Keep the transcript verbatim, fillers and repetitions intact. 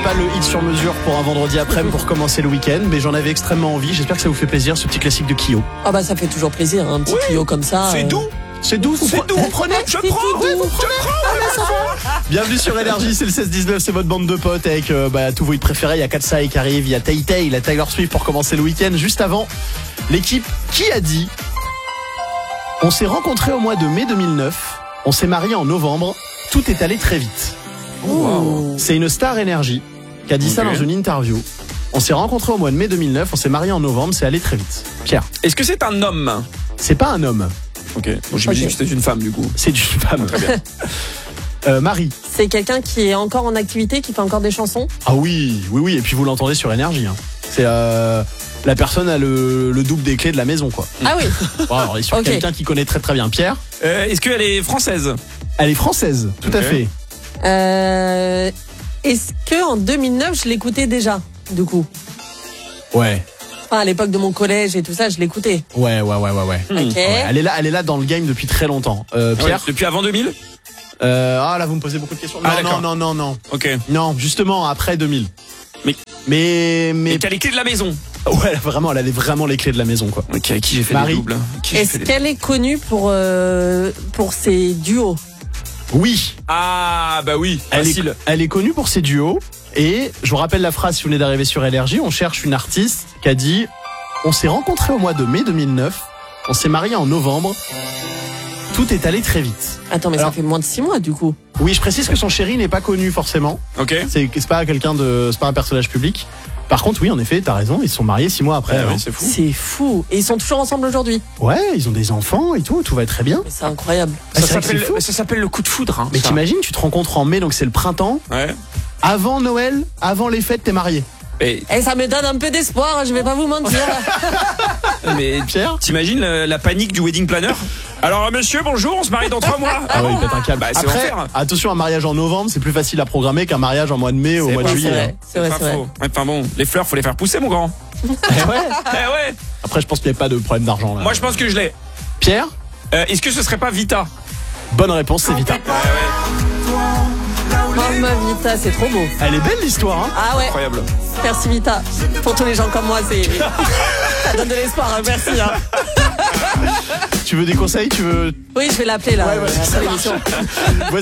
pas le hit sur mesure pour un vendredi après-midi pour commencer le week-end, mais j'en avais extrêmement envie. J'espère que ça vous fait plaisir, ce petit classique de Kyo. Ah bah ça fait toujours plaisir, un petit oui, Kyo comme ça. C'est euh... doux. C'est doux, vous, c'est doux. Vous prenez Je prends, oui, vous prenez. Ah, bah, bienvenue sur Énergie, c'est le seize dix-neuf, c'est votre bande de potes avec euh, bah, tous vos hits préférés. Il y a Katsai qui arrive, il y a Tay Tay, il y a Taylor Swift pour commencer le week-end. Juste avant, l'équipe qui a dit on s'est rencontrés au mois de mai deux mille neuf, on s'est mariés en novembre, tout est allé très vite. Wow. C'est une star Énergie qui a dit okay. ça dans une interview. On s'est rencontrés au mois de mai deux mille neuf, on s'est mariés en novembre, c'est allé très vite. Pierre. Est-ce que c'est un homme ? C'est pas un homme. Ok, bon, j'imagine okay. que c'est une femme du coup. C'est une femme. Très bien. euh, Marie. C'est quelqu'un qui est encore en activité, qui fait encore des chansons ? Ah oui, oui, oui, et puis vous l'entendez sur Énergie. Hein. C'est euh, la personne a le, le double des clés de la maison, quoi. Ah oui. Bon, alors, on est sur okay. quelqu'un qui connaît très très bien. Pierre. Euh, est-ce qu'elle est française ? Elle est française, tout okay. à fait. Euh, est-ce que en deux mille neuf je l'écoutais déjà, du coup ? Ouais. Enfin, à l'époque de mon collège et tout ça, je l'écoutais. Ouais, ouais, ouais, ouais, ouais. Okay. ouais. Elle est là, elle est là dans le game depuis très longtemps. Euh, Pierre. Ouais, depuis avant deux mille ? euh, Ah là, vous me posez beaucoup de questions. Non, ah, non, non, non, non. Ok. Non, justement après deux mille. Mais, mais, mais. Mais t'as les clés de la maison. Ouais, vraiment, elle avait vraiment les clés de la maison, quoi. Ok, avec qui j'ai fait Marie. des doubles. Qui Est-ce qu'elle est connue pour euh, pour ses duos ? Oui. Ah bah oui. Elle facile. est, elle est connue pour ses duos. Et je vous rappelle la phrase si vous venez d'arriver sur Énergie. On cherche une artiste qui a dit on s'est rencontrés au mois de mai deux mille neuf. On s'est mariés en novembre. Tout est allé très vite. Attends, mais Alors, ça fait moins de six mois du coup. Oui, je précise que son chéri n'est pas connu forcément. Ok. C'est, c'est pas quelqu'un de, c'est pas un personnage public. Par contre, oui, en effet, t'as raison. Ils se sont mariés six mois après. Ouais, hein. ouais, c'est fou. C'est fou. Et ils sont toujours ensemble aujourd'hui. Ouais, ils ont des enfants et tout. Tout va très bien. Mais c'est incroyable. Ça, c'est s'appelle, ça s'appelle le coup de foudre. Hein, mais ça. t'imagines, tu te rencontres en mai, donc c'est le printemps. Ouais. Avant Noël, avant les fêtes, t'es marié. Et eh, ça me donne un peu d'espoir, je vais pas vous mentir. Mais Pierre, t'imagines la, la panique du wedding planner ? Alors monsieur, bonjour, on se marie dans trois mois. Ah oui, peut-être un câble. Bah, c'est Après, l'enfer. Attention, un mariage en novembre, c'est plus facile à programmer qu'un mariage en mois de mai ou au mois de vrai, juillet. C'est vrai, c'est vrai, c'est c'est vrai. vrai. Enfin bon, les fleurs, faut les faire pousser, mon grand. Eh ouais. Eh ouais. Après, je pense qu'il n'y a pas de problème d'argent là. Moi, je pense que je l'ai. Pierre, euh, est-ce que ce serait pas Vita ? Bonne réponse, c'est Vita. Ouais, ouais. Oh ma Vita, c'est trop beau. Elle est belle l'histoire, hein. Ah ouais. Incroyable. Merci Vita. Pour tous les gens comme moi, c'est ça donne de l'espoir. Hein. Merci. Hein. Tu veux des conseils ? Tu veux Oui, je vais l'appeler là. Ouais, ouais, après l'émission. Voici